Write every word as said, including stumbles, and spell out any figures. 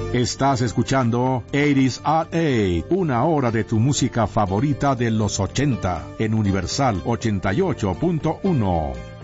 Estás escuchando ochenta at eight, una hora de tu música favorita de los ochenta, en Universal ochenta y ocho punto uno.